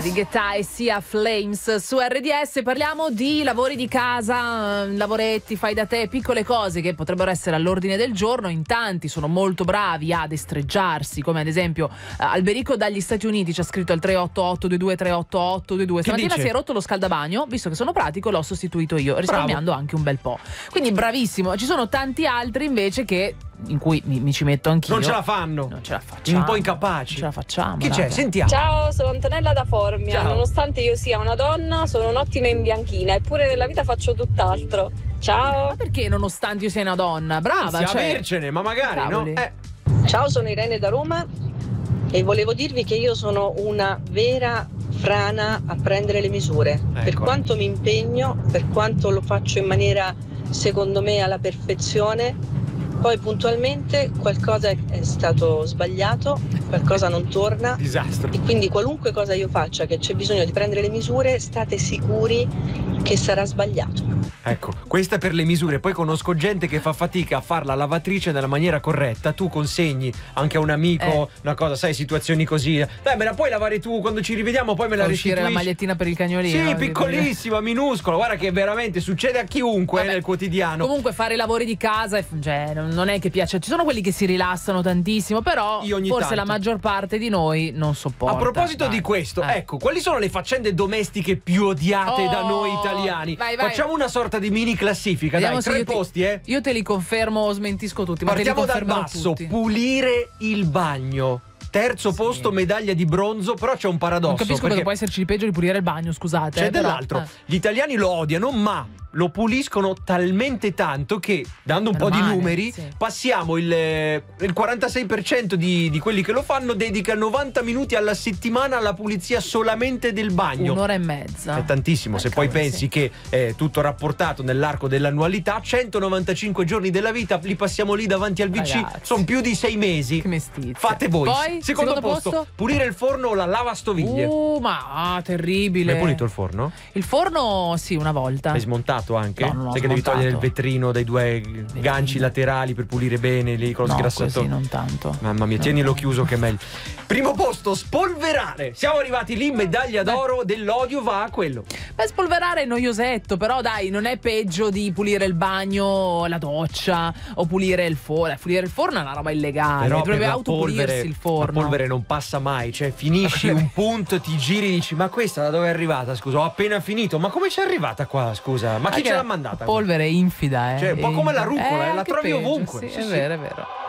Righetà e Sia Flames su RDS. Parliamo di lavori di casa, lavoretti, fai da te, piccole cose che potrebbero essere all'ordine del giorno. In tanti sono molto bravi a destreggiarsi, come ad esempio Alberico dagli Stati Uniti ci ha scritto al 388-2238-22. Stamattina si è rotto lo scaldabagno, visto che sono pratico l'ho sostituito io, risparmiando anche un bel po'. Quindi bravissimo. Ci sono tanti altri invece che in cui mi ci metto anch'io. Non ce la fanno. Non ce la facciamo. Un po' incapaci. Non ce la facciamo. Chi c'è? Sentiamo. Ciao, sono Antonella da Formia. Ciao. Nonostante io sia una donna, sono un'ottima imbianchina, eppure nella vita faccio tutt'altro. Ciao. Ma perché nonostante io sia una donna? Brava, Anzi, avercene, ma magari Cavoli. no. Ciao, sono Irene da Roma e volevo dirvi che io sono una vera frana a prendere le misure. Per quanto mi impegno, per quanto lo faccio in maniera secondo me alla perfezione, poi puntualmente qualcosa è stato sbagliato, qualcosa non torna. Disastro. E quindi qualunque cosa io faccia che c'è bisogno di prendere le misure, state sicuri che sarà sbagliato. Ecco, questa è per le misure. Poi conosco gente che fa fatica a fare la lavatrice nella maniera corretta. Tu consegni anche a un amico una cosa, sai, situazioni così. Dai, me la puoi lavare tu, quando ci rivediamo poi me la restituisci. La magliettina per il cagnolino. Sì, piccolissima, minuscola. Guarda che veramente succede a chiunque nel quotidiano. Comunque fare lavori di casa non è che piace. Ci sono quelli che si rilassano tantissimo, però forse tanto. La maggior parte di noi non sopporta. A proposito di questo, ecco, quali sono le faccende domestiche più odiate da noi italiani? Vai. Facciamo una sorta di mini classifica. Vediamo dai, 3 posti, Io te li confermo o smentisco tutti. Partiamo ma te li dal basso, tutti. pulire il bagno. Terzo posto, medaglia di bronzo, però c'è un paradosso. Non capisco perché può esserci il peggio di pulire il bagno, scusate. C'è dell'altro. Gli italiani lo odiano, ma lo puliscono talmente tanto che, dando un po' di numeri, passiamo il 46% di quelli che lo fanno dedica 90 minuti alla settimana alla pulizia solamente del bagno. Un'ora e mezza. È tantissimo, se poi pensi che è tutto rapportato nell'arco dell'annualità, 195 giorni della vita li passiamo lì davanti al WC, sono più di 6 mesi. Che mestizia. Fate voi. Poi, secondo posto, pulire il forno o la lavastoviglie. Terribile. Hai pulito il forno? Il forno sì, una volta. Hai smontato anche? No, non ho Sai che devi smontato. togliere il vetrino dai 2 ganci laterali per pulire bene lì con lo sgrassato. Così, non tanto. Mamma mia, tienilo chiuso che è meglio. Primo posto, spolverare. Siamo arrivati lì, medaglia d'oro dell'odio va a quello. Beh, spolverare è noiosetto, però dai, non è peggio di pulire il bagno, la doccia o pulire il forno. Pulire il forno è una roba illegale. Però Dovrebbe per la autopulirsi il forno. La polvere non passa mai, cioè finisci un punto, ti giri e dici ma questa da dove è arrivata? Scusa, ho appena finito. Ma come c'è arrivata qua? Scusa, ma chi ce l'ha mandata? Polvere infida, Cioè, un po' come la rucola, la trovi peggio, ovunque. Sì, Sì, è sì. vero, è vero.